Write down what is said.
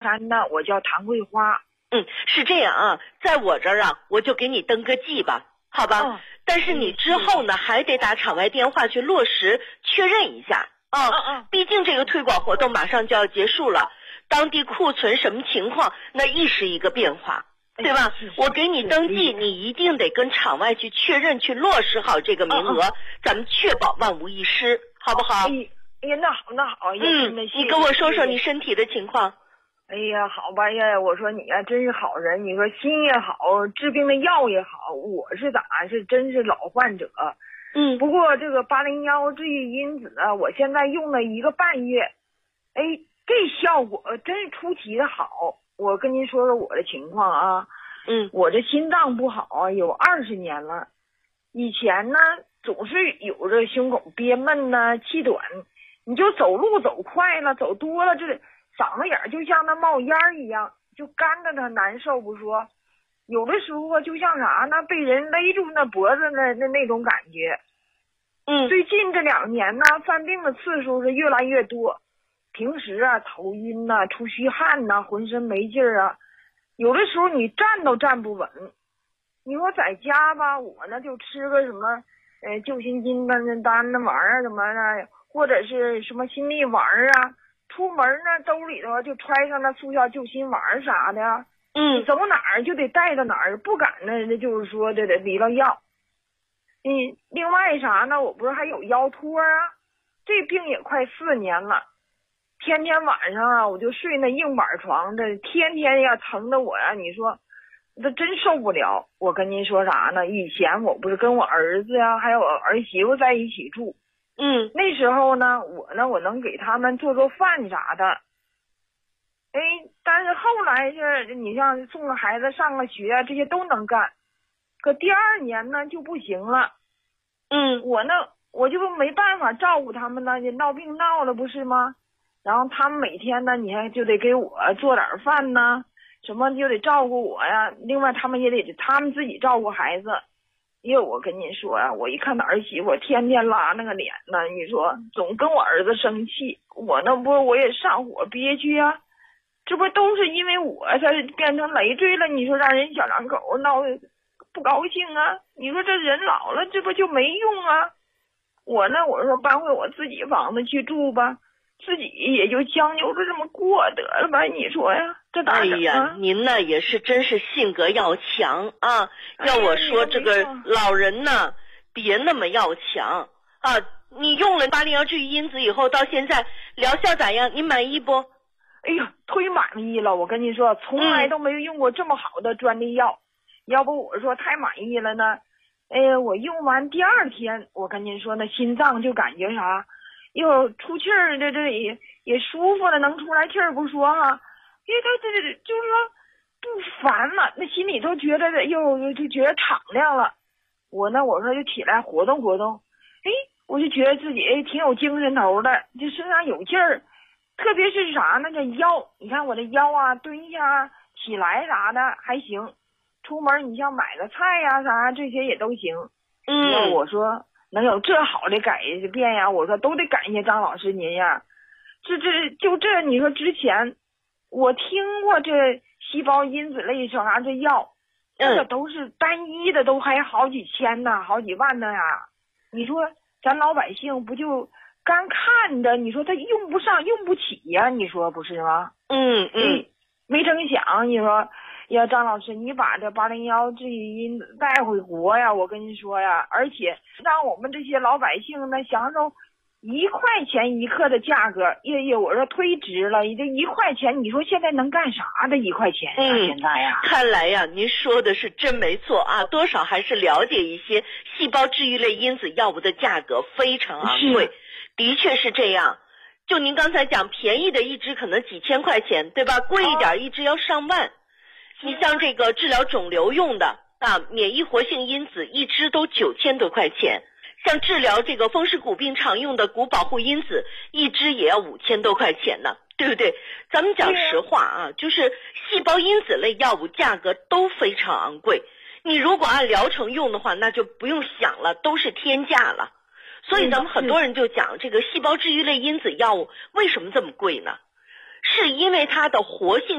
山的，我叫唐桂花。 是这样啊，在我这儿啊，我就给你登个记吧，好吧？但是你之后呢，还得打场外电话去落实确认一下啊。毕竟这个推广活动马上就要结束了，当地库存什么情况，那亦是一个变化，对吧？我给你登记，你一定得跟场外去确认，去落实好这个名额，咱们确保万无一失，好不好？ 哎呀，那好， 你跟我说说你身体的情况。 哎呀，好吧呀，我说你呀，真是好人，你说心也好，治病的药也好，我是真是老患者。不过这个801治愈因子啊，我现在用了1个半月，哎，这效果真是出奇的好。我跟您说说我的情况啊。我这心脏不好啊，有20年了。以前呢，总是有着胸口憋闷呐，气短，你就走路走快了，走多了，这嗓子眼就像那冒烟一样，就干的他难受不说，有的时候就像啥呢，被人勒住那脖子那种感觉。最近这2年呢，犯病的次数是越来越多，平时啊头晕呐，出虚汗呐，浑身没劲儿啊，有的时候你站都站不稳。你说在家吧，我呢就吃个什么救心金丹那玩意儿什么的，或者是什么心力丸啊，出门呢兜里头就揣上那速效救心丸啥的。走哪儿就得带到哪儿，不敢呢就是说这离了药。另外啥呢，我不是还有腰托啊，这病也快4年了，天天晚上啊我就睡那硬板床，这天天呀疼的我呀，你说这真受不了。我跟您说啥呢，以前我不是跟我儿子呀还有我儿媳妇在一起住，那时候呢我能给他们做饭啥的。但是后来是你像送个孩子上个学这些都能干，可第2年呢就不行了。我就没办法照顾他们呢，闹病闹了不是吗？然后他们每天呢，你看就得给我做点饭呢，什么就得照顾我呀。另外他们也得他们自己照顾孩子。因为我跟您说呀，我一看他儿媳妇天天拉那个脸呢，你说总跟我儿子生气，我也上火憋屈啊。这不都是因为我才变成累赘了？你说让人小两口闹不高兴啊？你说这人老了，这不就没用啊？我说搬回我自己房子去住吧，自己也就将就着这么过得了吧？你说呀，这咋整啊？ 哎呀，您呢也是真是性格要强啊！要我说这个老人呢，别那么要强啊！你用了801治愈因子以后，到现在疗效咋样？你满意不？ 哎呀，忒满意了！我跟你说，从来都没有用过这么好的专利药，要不我说太满意了呢。我用完第2天，我跟您说那心脏就感觉啥，又出气儿，这也舒服了，能出来气儿不说哈，因为他这就是说不烦了，那心里头觉得就觉得敞亮了。我说就起来活动活动，我就觉得自己挺有精神头的，就身上有劲儿。特别是啥呢？这腰，你看我这腰啊，蹲下起来啥的还行。出门你像买个菜呀啥，这些也都行。我说能有这好的改变呀，我说都得感谢张老师您呀。你说之前我听过这细胞因子类啥这药，这个都是单一的，都还好几千呢，好几万呢呀。你说咱老百姓不就干看着，你说他用不上用不起呀，你说不是吗？没成想，你说呀，张老师，你把这801治愈因子带回国呀，我跟你说呀，而且让我们这些老百姓呢享受1块钱1克的价格，我说忒值了，这1块钱，你说现在能干啥的1块钱呀？现在呀， 看来呀，您说的是真没错啊，多少还是了解一些细胞治愈类因子药物的价格非常昂贵。的确是这样，就您刚才讲，便宜的一支可能几千块钱，对吧？贵一点一支要上万。你像这个治疗肿瘤用的免疫活性因子一支都9000多块钱，像治疗这个风湿骨病常用的骨保护因子一支也要5000多块钱呢，对不对？咱们讲实话啊，就是细胞因子类药物价格都非常昂贵，你如果按疗程用的话，那就不用想了，都是天价了。所以咱们很多人就讲这个细胞治愈类因子药物为什么这么贵呢？是因为它的活性